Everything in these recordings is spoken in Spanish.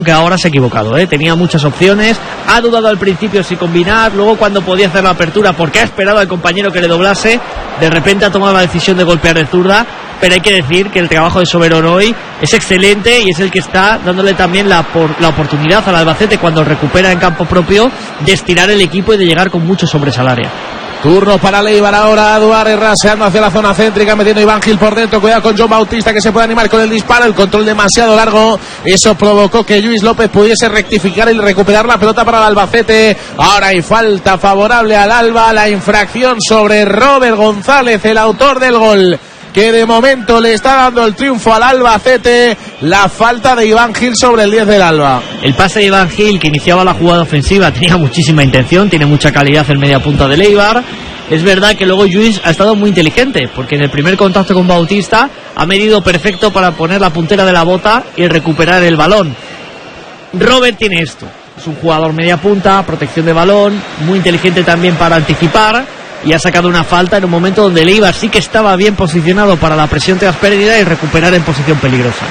que ahora se ha equivocado, tenía muchas opciones, ha dudado al principio si combinar, luego cuando podía hacer la apertura porque ha esperado al compañero que le doblase, de repente ha tomado la decisión de golpear de zurda, pero hay que decir que el trabajo de Soberón hoy es excelente y es el que está dándole también la oportunidad al Albacete cuando recupera en campo propio de estirar el equipo y de llegar con muchos hombres al área. Turno para Leibar ahora, Duárez raseando hacia la zona céntrica, metiendo Iván Gil por dentro, cuidado con John Bautista que se puede animar con el disparo, el control demasiado largo, eso provocó que Lluís López pudiese rectificar y recuperar la pelota para el Albacete. Ahora hay falta favorable al Alba, la infracción sobre Robert González, el autor del gol, que de momento le está dando el triunfo al Albacete, la falta de Iván Gil sobre el 10 del Alba. El pase de Iván Gil, que iniciaba la jugada ofensiva, tenía muchísima intención, tiene mucha calidad en media punta de Leibar. Es verdad que luego Lluís ha estado muy inteligente, porque en el primer contacto con Bautista ha medido perfecto para poner la puntera de la bota y recuperar el balón. Robert tiene esto, es un jugador media punta, protección de balón, muy inteligente también para anticipar, y ha sacado una falta en un momento donde Leibar sí que estaba bien posicionado para la presión tras pérdida y recuperar en posición peligrosa.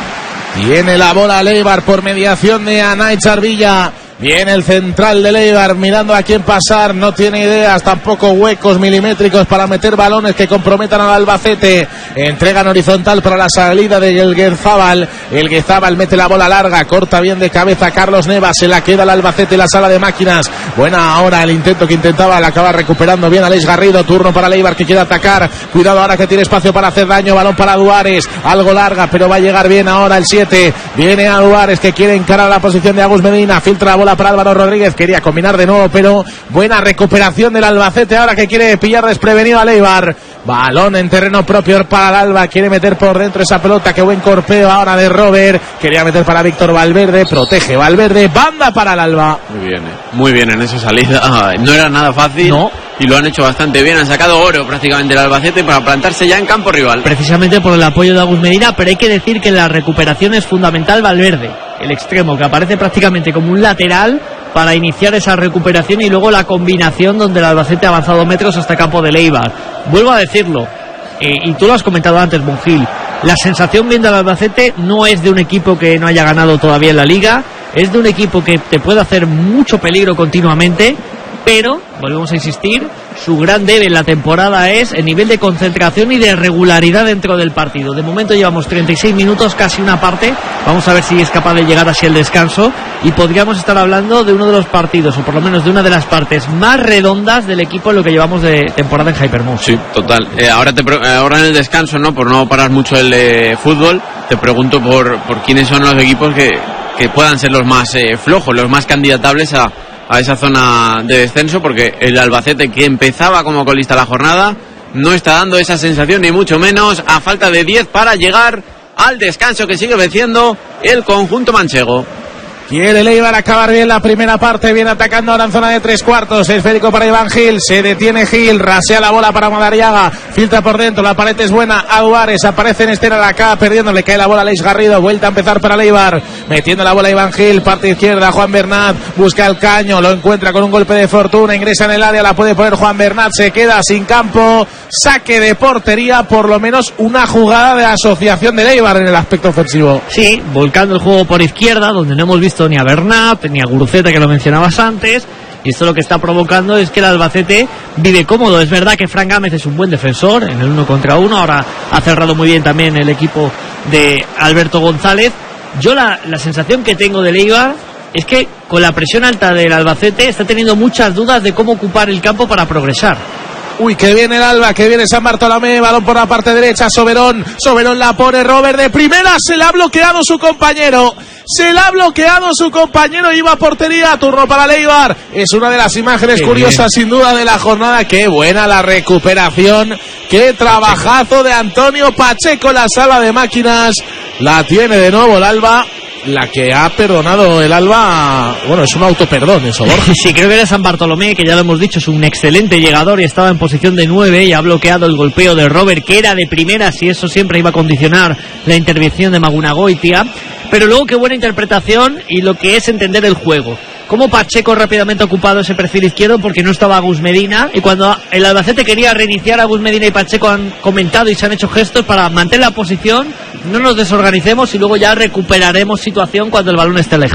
Tiene la bola Leibar por mediación de Anay Charvilla. Viene el central de Leibar mirando a quién pasar, no tiene ideas, tampoco huecos milimétricos para meter balones que comprometan al Albacete. Entregan horizontal para la salida de Elguerzábal. Elguerzábal mete la bola larga, corta bien de cabeza Carlos Neva, se la queda el Albacete en la sala de máquinas. Buena ahora el intento que intentaba, la acaba recuperando bien Aleix Garrido. Turno para Leibar que quiere atacar, cuidado ahora que tiene espacio para hacer daño, balón para Duárez, algo larga pero va a llegar bien ahora el 7. Viene a Duárez que quiere encarar la posición de Agus Medina, filtra la bola para Álvaro Rodríguez, quería combinar de nuevo pero buena recuperación del Albacete ahora que quiere pillar desprevenido a Leibar. Balón en terreno propio para el Alba, quiere meter por dentro esa pelota, qué buen corpeo ahora de Robert, quería meter para Víctor Valverde, protege Valverde, banda para el Alba. Muy bien en esa salida, no era nada fácil. No. Y lo han hecho bastante bien, han sacado oro prácticamente el Albacete para plantarse ya en campo rival. Precisamente por el apoyo de Agus Medina, pero hay que decir que en la recuperación es fundamental Valverde, el extremo, que aparece prácticamente como un lateral para iniciar esa recuperación y luego la combinación donde el Albacete ha avanzado metros hasta campo de Leibar. Vuelvo a decirlo, y tú lo has comentado antes, Monjil, la sensación viendo al Albacete no es de un equipo que no haya ganado todavía en la Liga, es de un equipo que te puede hacer mucho peligro continuamente, pero, volvemos a insistir, su gran debe en la temporada es el nivel de concentración y de regularidad dentro del partido. De momento llevamos 36 minutos, casi una parte, vamos a ver si es capaz de llegar hacia el descanso y podríamos estar hablando de uno de los partidos, o por lo menos de una de las partes más redondas del equipo en lo que llevamos de temporada en Hypermouse. Sí, total. Ahora en el descanso, ¿no? Por no parar mucho el fútbol, te pregunto por quiénes son los equipos que puedan ser los más flojos, los más candidatables a esa zona de descenso, porque el Albacete, que empezaba como colista la jornada, no está dando esa sensación ni mucho menos, a falta de 10 para llegar al descanso que sigue venciendo el conjunto manchego. Quiere Leibar acabar bien la primera parte, viene atacando ahora en zona de 3/4, esférico para Iván Gil, se detiene Gil, rasea la bola para Madariaga, filtra por dentro, la pared es buena, a Duárez, aparece en Estera, la acaba perdiendo, le cae la bola a Aleix Garrido, vuelta a empezar para Leibar, metiendo la bola Iván Gil, parte izquierda, Juan Bernat, busca el caño, lo encuentra con un golpe de fortuna, ingresa en el área, la puede poner Juan Bernat, se queda sin campo, saque de portería, por lo menos una jugada de asociación de Leibar en el aspecto ofensivo. Sí, volcando el juego por izquierda, donde no hemos visto ni a Bernat, ni a Guruceta, que lo mencionabas antes, y esto lo que está provocando es que el Albacete vive cómodo. Es verdad que Fran Gámez es un buen defensor en el 1 contra 1, ahora ha cerrado muy bien también el equipo de Alberto González. Yo la sensación que tengo de Leibar es que con la presión alta del Albacete está teniendo muchas dudas de cómo ocupar el campo para progresar. Uy, que viene el Alba, que viene San Bartolomé, balón por la parte derecha, Soberón la pone Robert de primera, se la ha bloqueado su compañero, iba a portería, turno para Leibar, es una de las imágenes curiosas sin duda de la jornada, qué buena la recuperación, qué trabajazo de Antonio Pacheco en la sala de máquinas, la tiene de nuevo el Alba. La que ha perdonado el Alba, bueno, es un autoperdón eso, Borja. Sí, creo que era San Bartolomé, que ya lo hemos dicho, es un excelente llegador y estaba en posición de 9 y ha bloqueado el golpeo de Robert, que era de primeras, y eso siempre iba a condicionar la intervención de Magunagoitia. Pero luego qué buena interpretación y lo que es entender el juego. cómo Pacheco rápidamente ha ocupado ese perfil izquierdo porque no estaba Gus Medina, y cuando el Albacete quería reiniciar, a Gus Medina y Pacheco han comentado y se han hecho gestos para mantener la posición, no nos desorganicemos y luego ya recuperaremos situación cuando el balón esté lejos.